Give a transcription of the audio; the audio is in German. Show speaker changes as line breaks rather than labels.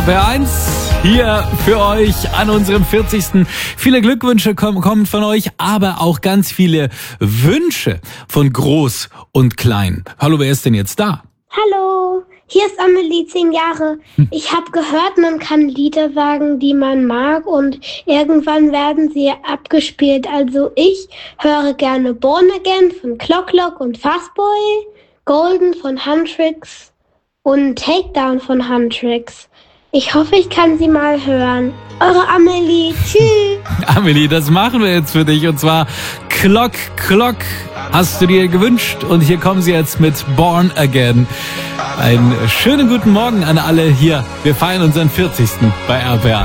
RPR1 hier für euch an unserem 40. Viele Glückwünsche kommen von euch, aber auch ganz viele Wünsche von Groß und Klein. Hallo, wer ist denn jetzt da?
Hallo, hier ist Amelie, 10 Jahre. Ich habe gehört, man kann Lieder sagen, die man mag und irgendwann werden sie abgespielt. Also ich höre gerne Born Again von Clock Clock und Fastboy, Golden von Huntrix und Takedown von Huntrix. Ich hoffe, ich kann sie mal hören. Eure Amelie, tschüss.
Amelie, das machen wir jetzt für dich und zwar Clock Clock hast du dir gewünscht und hier kommen sie jetzt mit Born Again. Einen schönen guten Morgen an alle hier. Wir feiern unseren 40. bei RPR1.